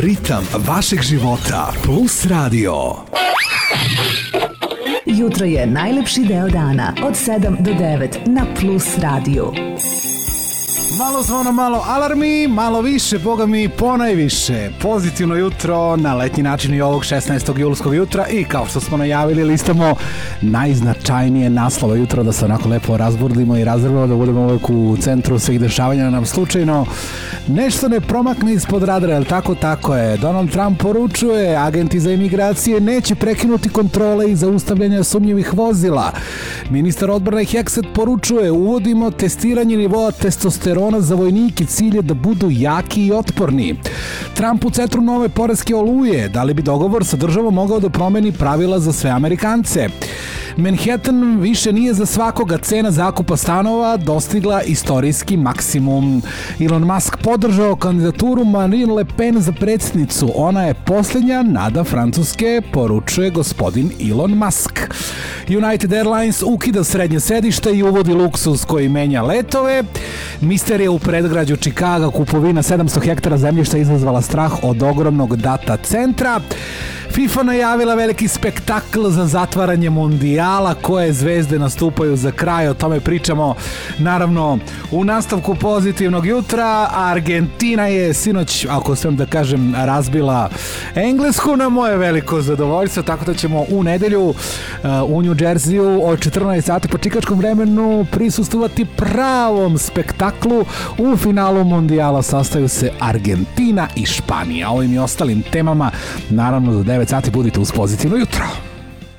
Ritam vašeg života. Plus Radio. Jutro je najlepši deo dana od 7 do 9 na Plus Radio. Malo zvono, malo alarmi, malo više, boga mi ponajviše. Pozitivno jutro na letnji način i ovog 16. julskog jutra i kao što smo najavili listamo najznačajnije naslova jutra da se onako lepo razburdimo i razvrljamo, da budemo uvek u centru svih dešavanja, nam slučajno nešto ne promakne ispod radara, jel tako? Tako je. Donald Trump poručuje, agenti za imigracije neće prekinuti kontrole i zaustavljanja sumnjivih vozila. Ministar odbrane Hekset poručuje, uvodimo testiranje nivoa testosterona za vojnike, cilj je da budu jaki i otporni. Trump u centru nove poreske oluje, da li bi dogovor sa državom mogao da promeni pravila za sve Amerikance? Manhattan više nije za svakoga, cena zakupa stanova dostigla istorijski maksimum. Elon Musk podržao kandidaturu Marine Le Pen za predsjednicu. Ona je posljednja nada Francuske, poručuje gospodin Elon Musk. United Airlines ukida srednje sedište i uvodi luksuz koji menja letove. Misterija u predgrađu Čikaga, kupovina 700 hektara zemljišta izazvala strah od ogromnog data centra. FIFA najavila veliki spektakl za zatvaranje mundijala, koje zvezde nastupaju za kraj, o tome pričamo naravno u nastavku pozitivnog jutra. Argentina je sinoć, ako smijem da kažem, razbila Englesku na moje veliko zadovoljstvo, tako da ćemo u nedelju u New Jerseyu od 14 sati po čikačkom vremenu prisustvovati pravom spektaklu. U finalu mundijala sastaju se Argentina i Španija. Ovim i ostalim temama naravno za 9 sati budite uz pozitivno jutro.